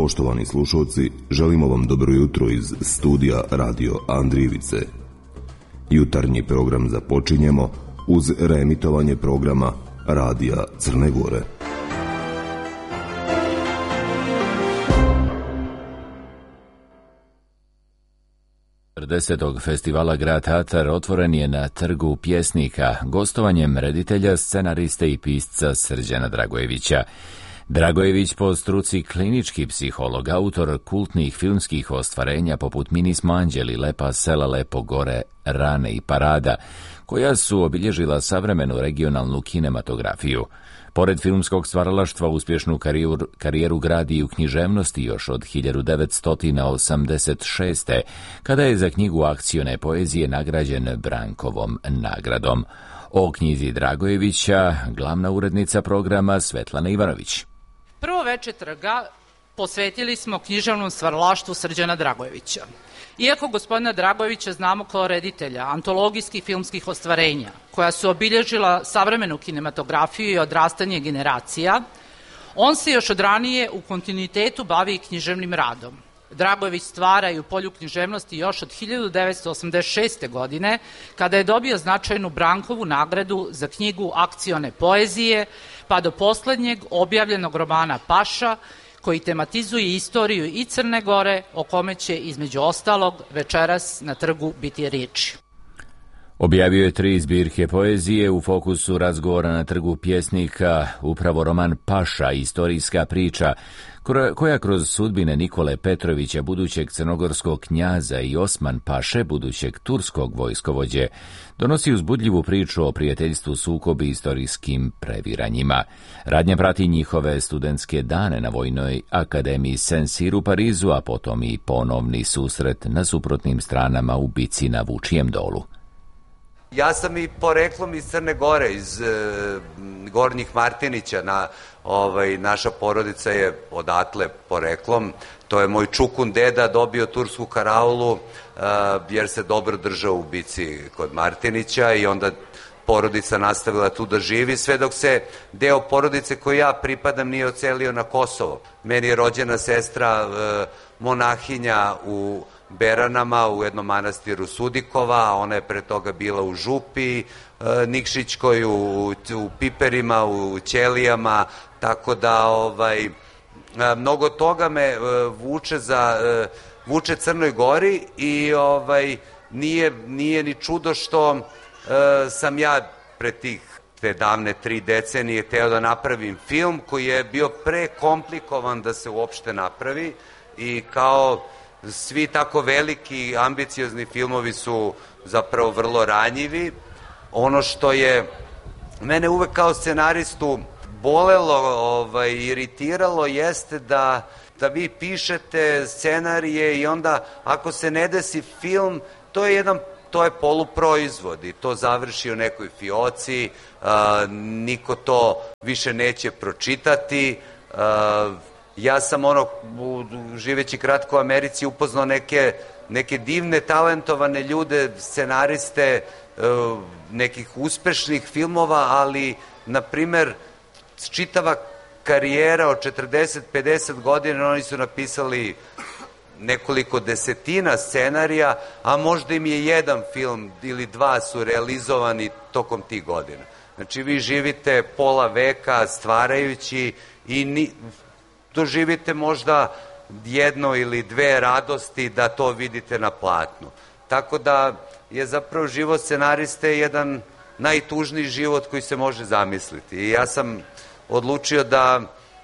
Poštovani slušalci, želimo vam dobro jutro iz studija Radio Andrijevice. Jutarnji program započinjemo uz reemitovanje programa Radija Crne Gore. Festivala Grad Tatar otvoren je na Trgu pjesnika, gostovanjem reditelja, scenariste i pisca Srđana Dragojevića. Dragojević po struci klinički psiholog, autor kultnih filmskih ostvarenja poput Mi nismo anđeli, Lepa sela, Lepo gore, Rane i Parada, koja su obilježila savremenu regionalnu kinematografiju. Pored filmskog stvaralaštva, uspješnu karijeru gradi u književnosti još od 1986. kada je za knjigu akcione poezije nagrađen Brankovom nagradom. O knjizi Dragojevića glavna urednica programa Svetlana Ivanović. Prvo veče trga posvetili smo književnom stvaralaštvu Srđana Dragojevića. Iako gospodina Dragojevića znamo kao reditelja antologijskih filmskih ostvarenja, koja su obilježila savremenu kinematografiju i odrastanje generacija, on se još od ranije u kontinuitetu bavi književnim radom. Dragojević stvara i u polju književnosti još od 1986. godine, kada je dobio značajnu Brankovu nagradu za knjigu akcione poezije, pa do poslednjeg objavljenog romana Paša, koji tematizuje istoriju i Crne Gore, o kome će između ostalog večeras na trgu biti riječi. Objavio je 3 zbirke poezije, u fokusu razgovora na Trgu pjesnika upravo roman Paša, istorijska priča, koja kroz sudbine Nikole Petrovića, budućeg crnogorskog knjaza, i Osman Paše, budućeg turskog vojskovođe, donosi uzbudljivu priču o prijateljstvu, sukobi i istorijskim previranjima. Radnja prati njihove studentske dane na Vojnoj akademiji Saint-Cyr u Parizu, a potom i ponovni susret na suprotnim stranama u bici na Vučijem dolu. Ja sam i poreklom iz Crne Gore, iz Gornjih Martinića. Naša porodica je odatle poreklom. To je moj čukun deda dobio tursku karaulu jer se dobro držao u bici kod Martinića i onda porodica nastavila tu da živi, sve dok se deo porodice koji ja pripadam nije ocelio na Kosovo. Meni je rođena sestra monahinja u Beranama, u jednom manastiru Sudikova, a ona je pre toga bila u Župi Nikšićkoj, u Piperima, u Ćelijama, tako da mnogo toga me vuče Crnoj Gori i nije ni čudo što sam ja pre te davne 3 decenije hteo da napravim film koji je bio prekomplikovan da se uopšte napravi i kao svi tako veliki, ambiciozni filmovi su zapravo vrlo ranjivi. Ono što je mene uvek kao scenaristu bolelo, iritiralo, jeste da vi pišete scenarije i onda ako se ne desi film, to je poluproizvod i to završi u nekoj fioci, niko to više neće pročitati. Ja sam živeći kratko u Americi upoznao neke divne, talentovane ljude, scenariste nekih uspešnih filmova, ali, na primer, čitava karijera od 40-50 godina, oni su napisali nekoliko desetina scenarija, a možda im je 1 film ili 2 su realizovani tokom tih godina. Znači, vi živite pola veka stvarajući i doživite možda 1 ili 2 radosti da to vidite na platnu. Tako da je zapravo život scenariste jedan najtužniji život koji se može zamisliti. I ja sam odlučio da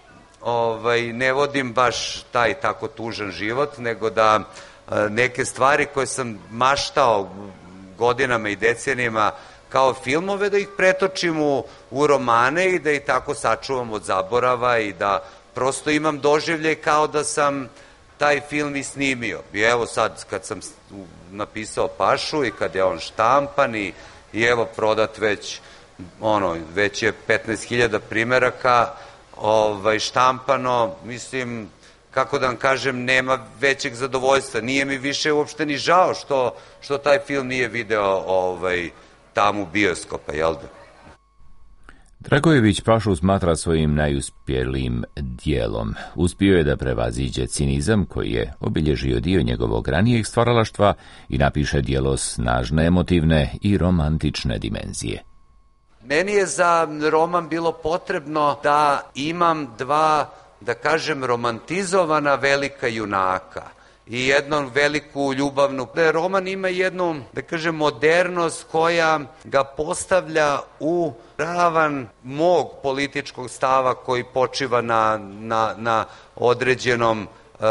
ne vodim baš taj tako tužan život, nego da neke stvari koje sam maštao godinama i decenijama kao filmove, da ih pretočim u romane i da ih tako sačuvam od zaborava i da prosto imam doživljaj kao da sam taj film i snimio. I evo sad, kad sam napisao Pašu i kad je on štampan i evo prodat već je 15.000 primeraka štampano, mislim, kako da vam kažem, nema većeg zadovoljstva. Nije mi više uopšte ni žao što taj film nije video tamo u bioskopa, jel da? Dragojević Pašu smatra svojim najuspjelijim dijelom. Uspio je da prevaziđe cinizam koji je obilježio dio njegovog ranijeg stvaralaštva i napiše djelo snažne emotivne i romantične dimenzije. Meni je za roman bilo potrebno da imam dva, da kažem, romantizovana velika junaka i jednu veliku ljubavnu. Roman ima jednu, da kažem, modernost koja ga postavlja u ravan mog političkog stava koji počiva na određenom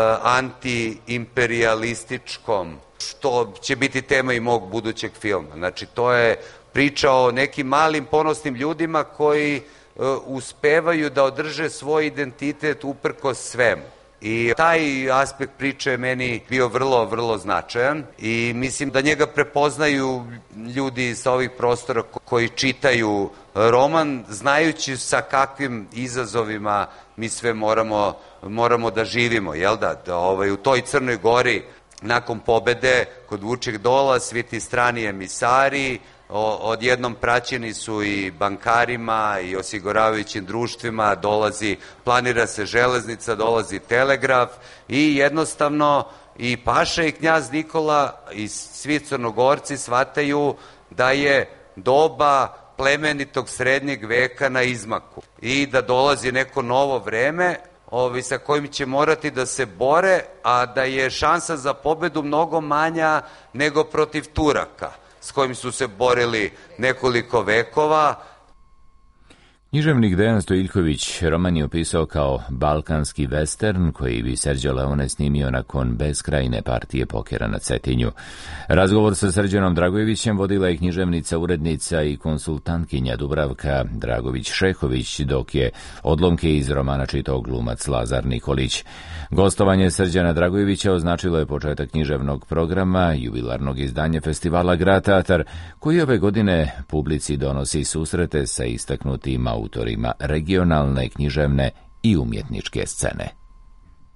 antiimperialističkom, što će biti tema i mog budućeg filma. Znači, to je priča o nekim malim ponosnim ljudima koji uspevaju da održe svoj identitet uprkos svemu. I taj aspekt priče je meni bio vrlo, vrlo značajan i mislim da njega prepoznaju ljudi sa ovih prostora koji čitaju roman, znajući sa kakvim izazovima mi sve moramo da živimo, jel da? U toj Crnoj Gori nakon pobede kod Vučeg Dola svi ti strani emisari odjednom praćeni su i bankarima i osiguravajućim društvima, planira se železnica, dolazi telegraf i jednostavno i Paša i knjaz Nikola i svi Crnogorci shvataju da je doba plemenitog srednjeg veka na izmaku i da dolazi neko novo vreme sa kojim će morati da se bore, a da je šansa za pobedu mnogo manja nego protiv Turaka, s kojim su se borili nekoliko vekova. Književnik Dejan Stojiljković roman je opisao kao balkanski western koji bi Sergio Leone snimio nakon beskrajne partije pokera na Cetinju. Razgovor sa Srđanom Dragojevićem vodila je književnica, urednica i konsultantkinja Dubravka Dragović-Šehović, dok je odlomke iz romana čitao glumac Lazar Nikolić. Gostovanje Srđana Dragojevića označilo je početak književnog programa, jubilarnog izdanja festivala Grad Teatar, koji ove godine publici donosi susrete sa istaknutim autorima regionalne, književne i umjetničke scene.